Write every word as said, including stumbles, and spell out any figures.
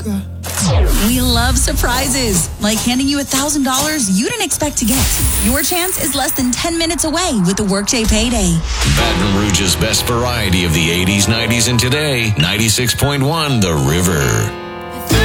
We love surprises, like handing you one thousand dollars you didn't expect to get. Your chance is less than ten minutes away with the Workday Payday. Baton Rouge's best variety of the eighties, nineties, and today. ninety-six point one The River.